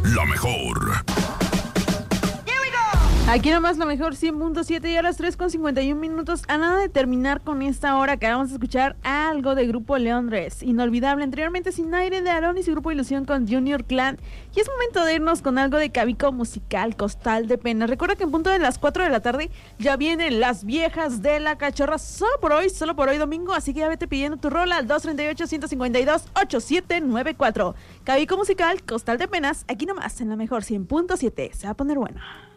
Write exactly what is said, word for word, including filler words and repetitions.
la mejor. Aquí nomás la mejor cien punto siete y a las tres con cincuenta y un minutos. A nada de terminar con esta hora que vamos a escuchar algo de Grupo Leondres. Inolvidable. Anteriormente Sin Aire de Aronis y Grupo Ilusión con Junior Clan. Y es momento de irnos con algo de Cabico Musical, Costal de Penas. Recuerda que en punto de las cuatro de la tarde ya vienen las viejas de la cachorra. Solo por hoy, solo por hoy domingo. Así que ya vete pidiendo tu rola al dos tres ocho, uno cinco dos, ocho siete nueve cuatro. Cabico Musical, Costal de Penas. Aquí nomás en la mejor cien punto siete. Se va a poner bueno.